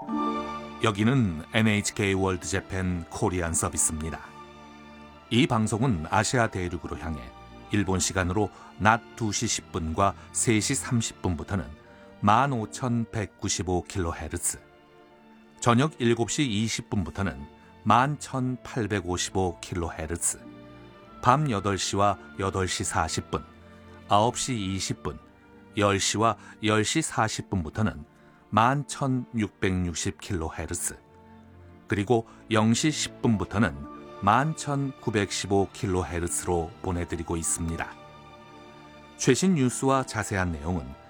여기는 NHK 월드 재팬 코리안 서비스입니다. 이 방송은 아시아 대륙으로 향해 일본 시간으로 낮 2시 10분과 3시 30분부터는 15,195kHz, 저녁 7시 20분부터는 11,855kHz, 밤 8시와 8시 40분, 9시 20분, 10시와 10시 40분부터는 11,660kHz, 그리고 0시 10분부터는 11,915kHz로 보내드리고 있습니다. 최신 뉴스와 자세한 내용은